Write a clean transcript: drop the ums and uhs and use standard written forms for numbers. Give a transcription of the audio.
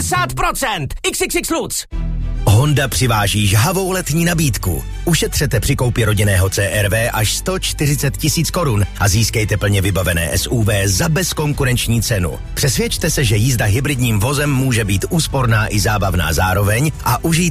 50%! XXX Lutz! Honda přiváží žhavou letní nabídku. Ušetřete při koupi rodinného CR-V až 140 000 korun a získejte plně vybavené SUV za bezkonkurenční cenu. Přesvědčte se, že jízda hybridním vozem může být úsporná i zábavná zároveň a užijte